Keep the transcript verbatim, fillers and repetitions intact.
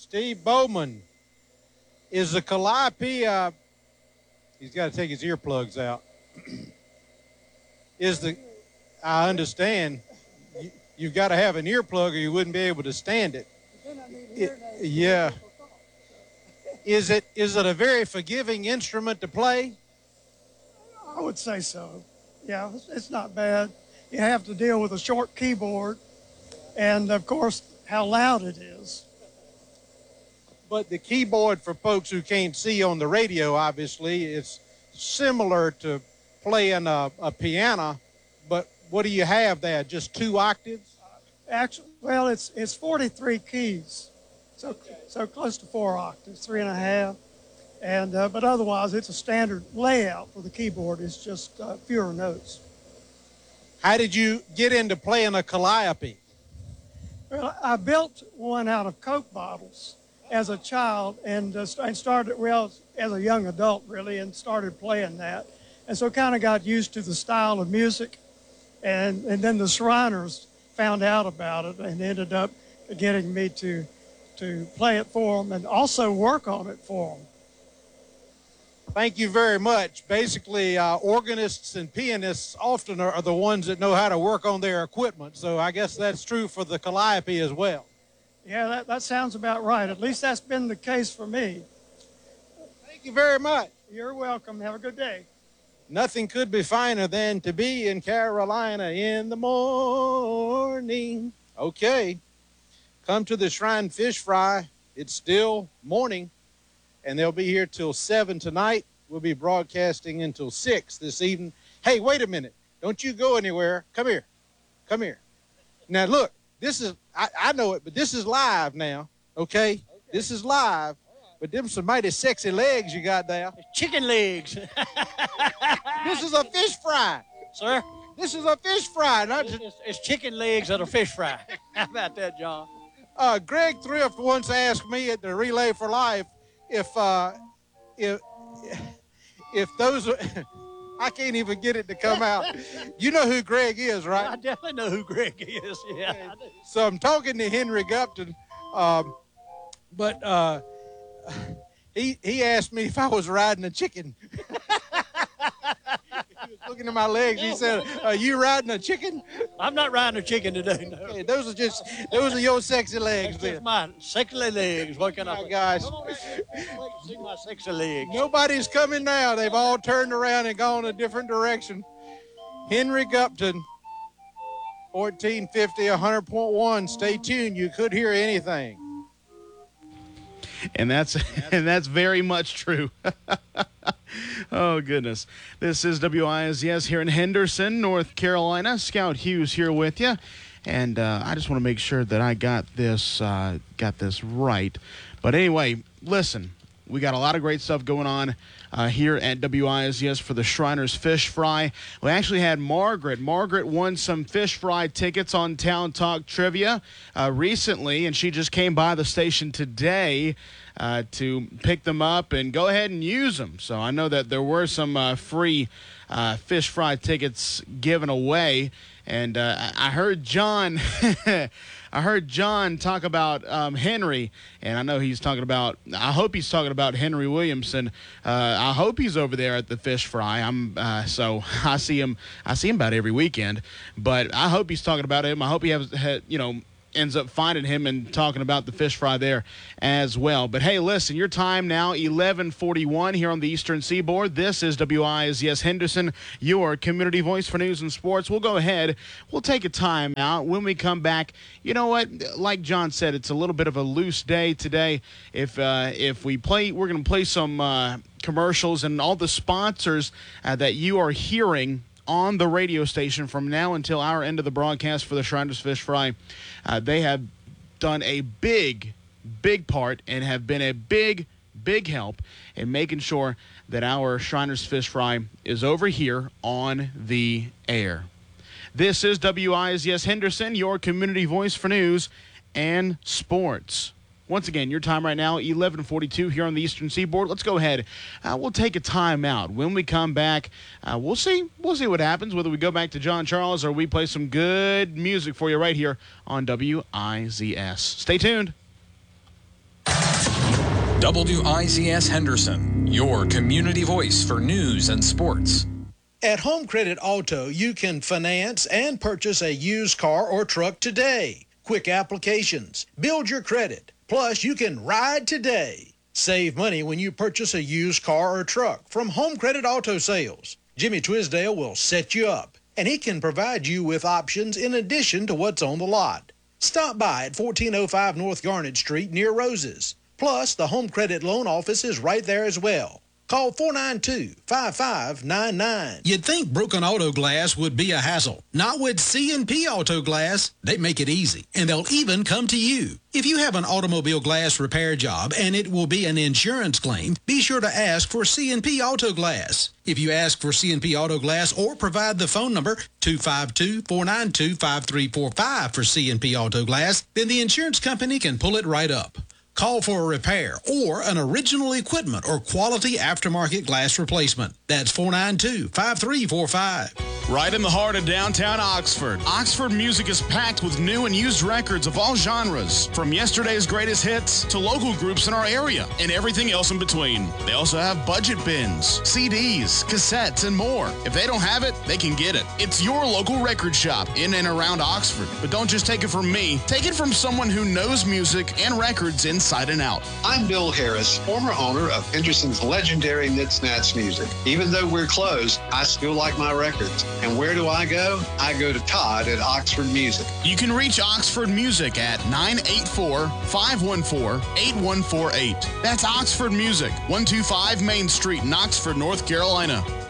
Steve Bowman, is the Calliope, uh, he's got to take his earplugs out. is the, I understand, you, you've got to have an earplug or you wouldn't be able to stand it. it yeah. Is it is it a very forgiving instrument to play? I would say so. Yeah, it's, it's not bad. You have to deal with a short keyboard and, of course, how loud it is. But the keyboard, for folks who can't see on the radio, obviously, it's similar to playing a, a piano. But what do you have there? Just two octaves? Actually, well, it's it's forty-three keys, so so close to four octaves, three and a half. And uh, but otherwise, it's a standard layout for the keyboard. It's just uh, fewer notes. How did you get into playing a calliope? Well, I built one out of Coke bottles as a child, and uh, and started well as a young adult really, and started playing that, and so kind of got used to the style of music, and and then the Shriners found out about it and ended up getting me to to play it for them and also work on it for them. Thank you very much. Basically, uh, organists and pianists often are, are the ones that know how to work on their equipment, so I guess that's true for the calliope as well. Yeah, that, that sounds about right. At least that's been the case for me. Thank you very much. You're welcome. Have a good day. Nothing could be finer than to be in Carolina in the morning. Okay. Come to the Shrine Fish Fry. It's still morning, and they'll be here till seven tonight. We'll be broadcasting until six this evening. Hey, wait a minute. Don't you go anywhere. Come here. Come here. Now, look, this is, I, I know it, but this is live now, okay? okay. This is live, right. But them some mighty sexy legs you got there. Chicken legs. This is a fish fry. Sir? This is a fish fry. Not it's, it's, it's chicken legs that are fish fry. How about that, John? Uh, Greg Thrift once asked me at the Relay for Life if, uh, if, if those are, I can't even get it to come out. You know who Greg is, right? I definitely know who Greg is, yeah. Okay. So I'm talking to Henry Gupton, um, but uh, he, he asked me if I was riding a chicken. He was looking at my legs. He said, "Are you riding a chicken?" I'm not riding a chicken today, no. Okay, those are just, those are your sexy legs. That's just my sexy legs. What can oh I my gosh. Come on, see my sexy legs. Nobody's coming now. They've all turned around and gone a different direction. Henry Gupton, fourteen fifty, one hundred point one. Stay tuned. You could hear anything. And that's and that's very much true. Oh, goodness. This is W I S S here in Henderson, North Carolina. Scout Hughes here with you. And uh, I just want to make sure that I got this, uh, got this right. But anyway, listen, we got a lot of great stuff going on uh, here at W I S S for the Shriners Fish Fry. We actually had Margaret. Margaret won some fish fry tickets on Town Talk Trivia uh, recently, and she just came by the station today uh, to pick them up and go ahead and use them. So I know that there were some uh, free uh, fish fry tickets given away. And uh, I heard John, I heard John talk about um, Henry, and I know he's talking about. I hope he's talking about Henry Williamson. Uh, I hope he's over there at the fish fry. I'm uh, so I see him. I see him about every weekend, but I hope he's talking about him. I hope he has, had, you know. ends up finding him and talking about the fish fry there as well. But hey, listen, your time now, eleven forty-one here on the Eastern Seaboard. This is W I S S Henderson, your community voice for news and sports. We'll go ahead. We'll take a time out. When we come back, you know what? Like John said, it's a little bit of a loose day today. If uh, if we play, we're going to play some uh, commercials and all the sponsors uh, that you are hearing on the radio station from now until our end of the broadcast for the Shriners Fish Fry. Uh, they have done a big, big part and have been a big, big help in making sure that our Shriners Fish Fry is over here on the air. This is W I S S Henderson, your community voice for news and sports. Once again, your time right now, eleven forty-two here on the Eastern Seaboard. Let's go ahead. Uh, we'll take a time out. When we come back, uh, we'll see. We'll see what happens, whether we go back to John Charles or we play some good music for you right here on W I Z S. Stay tuned. W I Z S Henderson, your community voice for news and sports. At Home Credit Auto, you can finance and purchase a used car or truck today. Quick applications, build your credit, plus you can ride today. Save money when you purchase a used car or truck from Home Credit Auto Sales. Jimmy Twisdale will set you up, and he can provide you with options in addition to what's on the lot. Stop by at fourteen oh five North Garnet Street near Roses. Plus, the Home Credit Loan Office is right there as well. Call four nine two, five five nine nine. You'd think broken auto glass would be a hassle. Not with C and P Auto Glass. They make it easy, and they'll even come to you. If you have an automobile glass repair job and it will be an insurance claim, be sure to ask for C and P Auto Glass. If you ask for C and P Auto Glass or provide the phone number two five two, four nine two, five three four five for C and P Auto Glass, then the insurance company can pull it right up. Call for a repair or an original equipment or quality aftermarket glass replacement. That's four nine two, five three four five. Right in the heart of downtown Oxford, Oxford Music is packed with new and used records of all genres, from yesterday's greatest hits to local groups in our area and everything else in between. They also have budget bins, C Ds, cassettes, and more. If they don't have it, they can get it. It's your local record shop in and around Oxford. But don't just take it from me. Take it from someone who knows music and records inside and out. I'm Bill Harris, former owner of Henderson's legendary Knit Snatch Music. Even though we're closed, I still like my records. And where do I go? I go to Todd at Oxford Music. You can reach Oxford Music at nine eight four, five one four, eight one four eight. That's Oxford Music, one two five Main Street in Oxford, North Carolina.